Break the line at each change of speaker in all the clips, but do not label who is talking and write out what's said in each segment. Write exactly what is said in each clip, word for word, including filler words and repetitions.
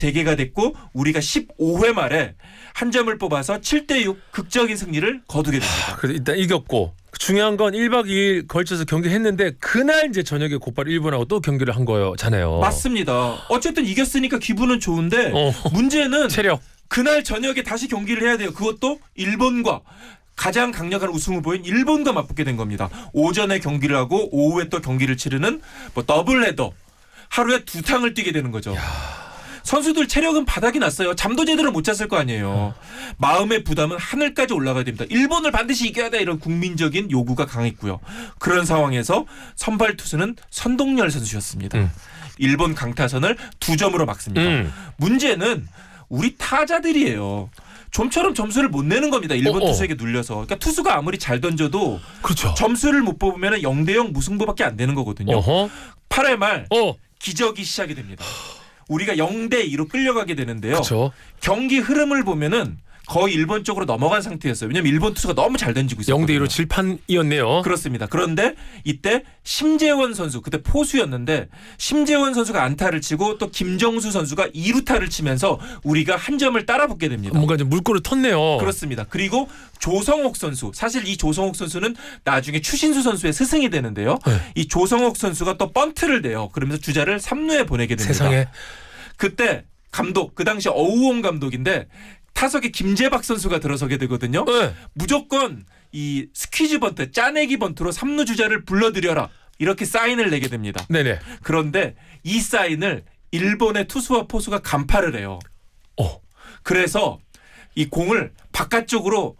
대개가 됐고 우리가 십오 회 말에 한 점을 뽑아서 칠 대 육 극적인 승리를 거두게 됩니다.
그래서 일단 이겼고 중요한 건 일 박 이 일 걸쳐서 경기를 했는데 그날 이제 저녁에 곧바로 일본하고 또 경기를 한 거잖아요.
맞습니다. 어쨌든 이겼으니까 기분은 좋은데 어. 문제는
체력.
그날 저녁에 다시 경기를 해야 돼요. 그것도 일본과 가장 강력한 우승 후보인 일본과 맞붙게 된 겁니다. 오전에 경기를 하고 오후에 또 경기를 치르는 뭐 더블 헤더. 하루에 두 탕을 뛰게 되는 거죠.
야.
선수들 체력은 바닥이 났어요. 잠도 제대로 못 잤을 거 아니에요. 음. 마음의 부담은 하늘까지 올라가야 됩니다. 일본을 반드시 이겨야 돼 이런 국민적인 요구가 강했고요. 그런 상황에서 선발 투수는 선동열 선수였습니다. 음. 일본 강타선을 두 점으로 막습니다. 음. 문제는 우리 타자들이에요. 좀처럼 점수를 못 내는 겁니다. 일본 어어. 투수에게 눌려서. 그러니까 투수가 아무리 잘 던져도
그렇죠.
점수를 못 뽑으면 영 대 영 무승부밖에 안 되는 거거든요. 어허. 팔 회 말 어. 기적이 시작이 됩니다. 우리가 영 대 이로 끌려가게 되는데요.
그쵸.
경기 흐름을 보면은 거의 일본 쪽으로 넘어간 상태였어요. 왜냐하면 일본 투수가 너무 잘 던지고 있었거든요.
영 대 이로 질판이었네요.
그렇습니다. 그런데 이때 심재원 선수 그때 포수였는데 심재원 선수가 안타를 치고 또 김정수 선수가 이 루타를 치면서 우리가 한 점을 따라붙게 됩니다.
뭔가 좀 물꼬를 텄네요.
그렇습니다. 그리고 조성옥 선수 사실 이 조성옥 선수는 나중에 추신수 선수의 스승이 되는데요. 네. 이 조성옥 선수가 또 번트를 내요. 그러면서 주자를 삼 루에 보내게 됩니다.
세상에.
그때 감독 그 당시 어우홍 감독인데 타석에 김재박 선수가 들어서게 되거든요. 네. 무조건 이 스퀴즈 번트, 짜내기 번트로 삼 루 주자를 불러들여라. 이렇게 사인을 내게 됩니다.
네네.
그런데 이 사인을 일본의 투수와 포수가 간파를 해요.
어.
그래서 이 공을 바깥쪽으로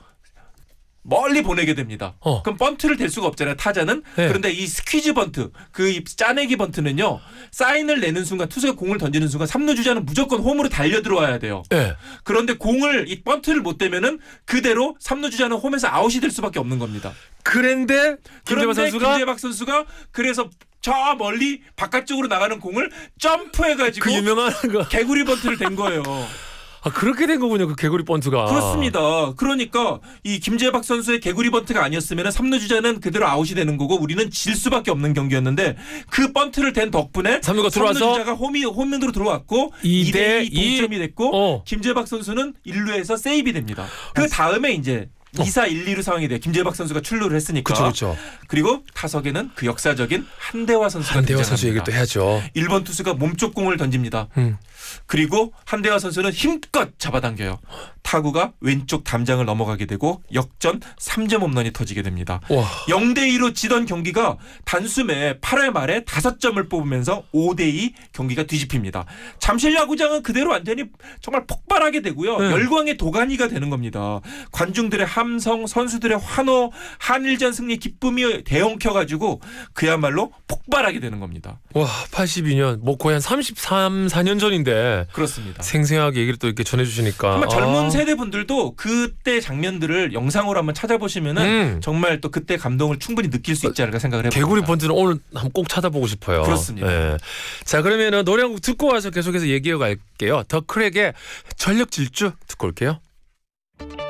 멀리 보내게 됩니다. 어. 그럼 번트를 댈 수가 없잖아요. 타자는. 네. 그런데 이 스퀴즈 번트, 그 짜내기 번트는요. 사인을 내는 순간 투수가 공을 던지는 순간 삼 루 주자는 무조건 홈으로 달려 들어와야 돼요. 네. 그런데 공을 이 번트를 못 대면은 그대로 삼 루 주자는 홈에서 아웃이 될 수밖에 없는 겁니다.
그런데 김재박 선수가
김재박 선수가 그래서 저 멀리 바깥쪽으로 나가는 공을 점프해가지고
그 유명한 거
개구리 번트를 댄 거예요.
아 그렇게 된 거군요. 그 개구리 번트가.
그렇습니다. 그러니까 이 김재박 선수의 개구리 번트가 아니었으면 삼 루 주자는 그대로 아웃이 되는 거고 우리는 질 수밖에 없는 경기였는데 그 번트를 댄 덕분에
삼 루가 들어와서
삼 루 주자가 홈이 홈런으로 들어왔고 이 대 이 동점이 됐고 어. 김재박 선수는 일 루에서 세이브이 됩니다. 그 다음에 이제 어. 이 사 일 이루 상황이 돼요. 김재박 선수가 출루를 했으니까.
그렇죠, 그렇죠.
그리고 타석에는 그 역사적인 한대화 선수가
한대화
등장합니다.
선수 얘기를 또 해야죠.
일본 투수가 몸쪽 공을 던집니다. 음. 그리고 한대화 선수는 힘껏 잡아당겨요. 타구가 왼쪽 담장을 넘어가게 되고 역전 삼 점 홈런이 터지게 됩니다. 영 대 이로 지던 경기가 단숨에 팔 회 말에 다섯 점을 뽑으면서 오 대 이 경기가 뒤집힙니다. 잠실 야구장은 그대로 완전히 정말 폭발하게 되고요. 네. 열광의 도가니가 되는 겁니다. 관중들의 함성, 선수들의 환호, 한일전 승리 기쁨이 대형켜가지고 그야말로 폭발하게 되는 겁니다.
와, 팔십이 년, 뭐 거의 한 삼십삼, 사 년 전인데
그렇습니다.
생생하게 얘기를 또 이렇게 전해주시니까
정말 젊은 아. 세대 분들도 그때 장면들을 영상으로 한번 찾아보시면은 음. 정말 또 그때 감동을 충분히 느낄 수 있지 않을까 생각을 해봅니다.
개구리 번트는 오늘 한번 꼭 찾아보고 싶어요.
그렇습니다.
네. 자 그러면은 노래 한 곡 듣고 와서 계속해서 얘기해 갈게요. 더 크랙의 전력 질주 듣고 올게요.